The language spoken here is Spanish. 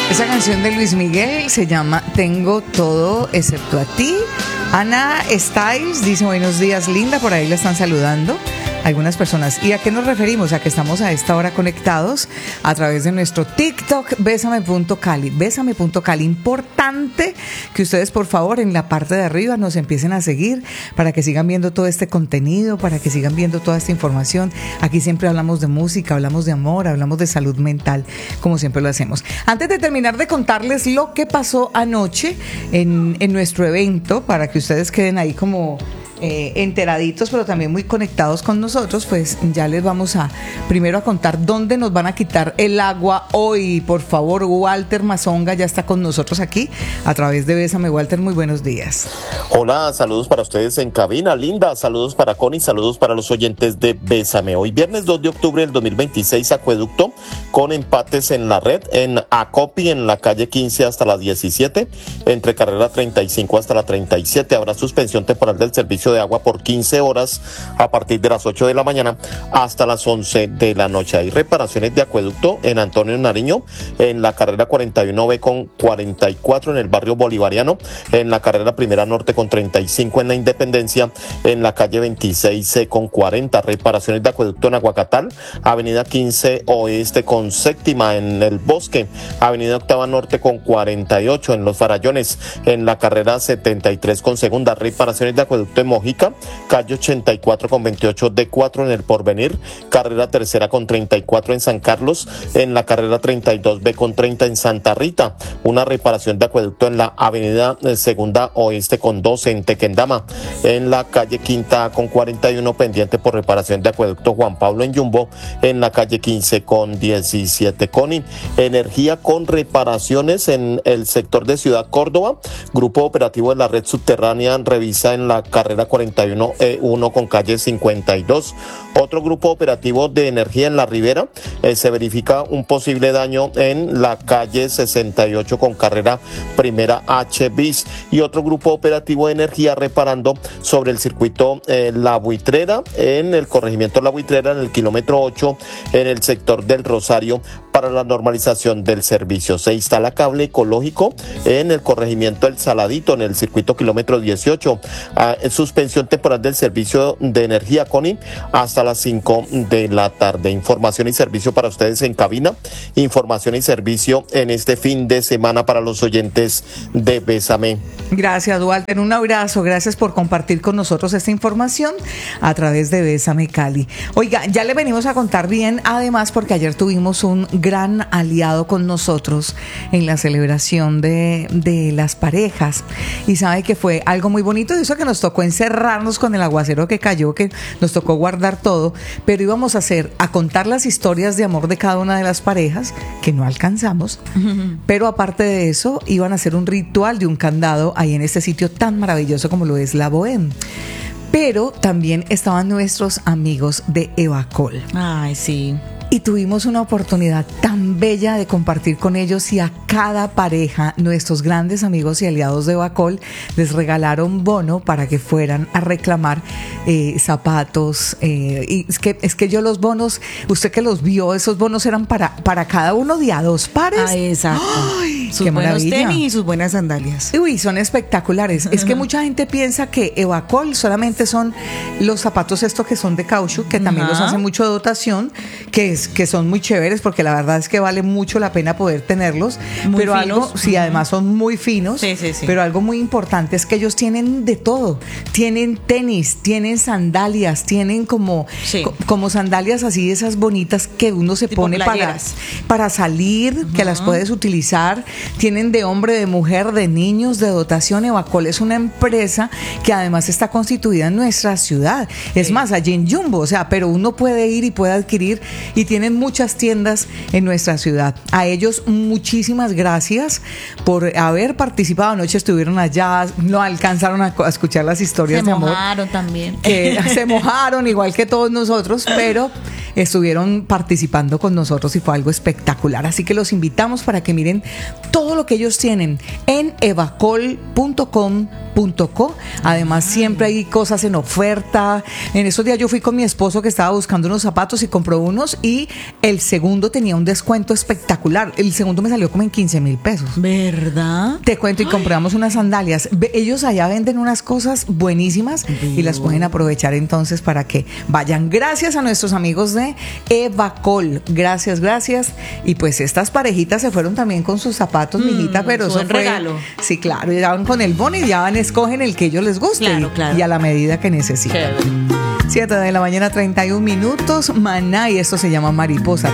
Esa canción de Luis Miguel se llama Tengo todo excepto a ti. Ana Styles dice buenos días, linda, por ahí la están saludando algunas personas. ¿Y a qué nos referimos? A que estamos a esta hora conectados a través de nuestro TikTok, Bésame.Cali. Bésame.Cali. Importante que ustedes, por favor, en la parte de arriba nos empiecen a seguir para que sigan viendo todo este contenido, para que sigan viendo toda esta información. Aquí siempre hablamos de música, hablamos de amor, hablamos de salud mental, como siempre lo hacemos. Antes de terminar de contarles lo que pasó anoche en nuestro evento, para que ustedes queden ahí como enteraditos, pero también muy conectados con nosotros, pues ya les vamos a primero a contar dónde nos van a quitar el agua hoy. Por favor, Walter Mazonga ya está con nosotros aquí a través de Bésame. Walter, muy buenos días. Hola, saludos para ustedes en cabina, linda, saludos para Connie, saludos para los oyentes de Bésame. Hoy viernes 2 de octubre del 2026, acueducto con empates en la red, en Acopi, en la calle 15 hasta las 17, entre carrera 35 hasta la 37, habrá suspensión temporal del servicio de agua por 15 horas a partir de las 8 de la mañana hasta las 11 de la noche. Hay reparaciones de acueducto en Antonio Nariño, en la carrera 41B con 44 en el barrio Bolivariano, en la carrera Primera Norte con 35 en la Independencia, en la calle 26C con 40. Reparaciones de acueducto en Aguacatal, avenida 15 Oeste con séptima en el Bosque, avenida Octava Norte con 48 en Los Farallones, en la carrera 73 con segunda. Reparaciones de acueducto en Mojica, calle 84 con 28 D4 en el Porvenir, carrera tercera con 34 en San Carlos, en la carrera 32B con 30 en Santa Rita, una reparación de acueducto en la avenida Segunda Oeste con 12 en Tequendama, en la calle Quinta con 41 pendiente por reparación de acueducto Juan Pablo en Yumbo, en la calle 15 con 17. Connie, energía con reparaciones en el sector de Ciudad Córdoba, grupo operativo de la red subterránea revisa en la carrera 41E1 con calle 52. Otro grupo operativo de energía en la Ribera, se verifica un posible daño en la calle 68 con carrera Primera H bis, y otro grupo operativo de energía reparando sobre el circuito La Buitrera, en el corregimiento La Buitrera, en el kilómetro 8, en el sector del Rosario, para la normalización del servicio. Se instala cable ecológico en el corregimiento El Saladito, en el circuito kilómetro 18. Suspensión temporal del servicio de energía, Connie, hasta las 5 de la tarde. Información y servicio para ustedes en cabina. Información y servicio en este fin de semana para los oyentes de Bésame. Gracias, Walter. Un abrazo. Gracias por compartir con nosotros esta información a través de Bésame Cali. Oiga, ya le venimos a contar bien, además, porque ayer tuvimos un gran aliado con nosotros en la celebración de las parejas, y sabe que fue algo muy bonito, y eso que nos tocó encerrarnos con el aguacero que cayó, que nos tocó guardar todo, pero íbamos a contar las historias de amor de cada una de las parejas, que no alcanzamos, pero aparte de eso iban a hacer un ritual de un candado ahí en este sitio tan maravilloso como lo es La Bohème. Pero también estaban nuestros amigos de Evacol. Ay, sí. Y tuvimos una oportunidad tan bella de compartir con ellos, y a cada pareja, nuestros grandes amigos y aliados de Evacol les regalaron bono para que fueran a reclamar zapatos. Y es que yo los bonos, usted que los vio, esos bonos eran para cada uno de a 2 pares. Ah, exacto. ¡Ay, sus qué buenos maravilla! tenis y sus buenas sandalias. Uy, son espectaculares. Es que mucha gente piensa que Evacol solamente son los zapatos estos que son de caucho, que también los hace mucho de dotación, que son muy chéveres, porque la verdad es que vale mucho la pena poder tenerlos. Muy pero finos. algo, sí, además son muy finos. Sí. Pero algo muy importante es que ellos tienen de todo. Tienen tenis, tienen sandalias, tienen como sandalias así, esas bonitas que uno se tipo pone para salir, que las puedes utilizar. Tienen de hombre, de mujer, de niños, de dotación. Evacol es una empresa que además está constituida en nuestra ciudad. Es más, allí en Yumbo, o sea, pero uno puede ir y puede adquirir, y tienen muchas tiendas en nuestra ciudad. A ellos muchísimas gracias por haber participado. Anoche estuvieron allá, no alcanzaron a escuchar las historias de amor. Se mojaron también. Que se mojaron igual que todos nosotros, pero estuvieron participando con nosotros y fue algo espectacular. Así que los invitamos para que miren todo lo que ellos tienen en evacol.com.co. Además, siempre hay cosas en oferta. En esos días yo fui con mi esposo que estaba buscando unos zapatos y compró unos, y el segundo tenía un descuento espectacular. El segundo me salió como en 15,000 pesos. ¿Verdad? Te cuento, y compramos unas sandalias. Ellos allá venden unas cosas buenísimas y las pueden aprovechar entonces para que vayan. Gracias a nuestros amigos de Evacol. Gracias. Y pues estas parejitas se fueron también con sus zapatos, mijita, pero eso buen fue regalo. Sí, claro, ya van con el bono y ya van, escogen el que ellos les guste. Claro. Y a la medida que necesiten. 7 de la mañana, 31 minutos. Maná, y esto se llama Mariposa.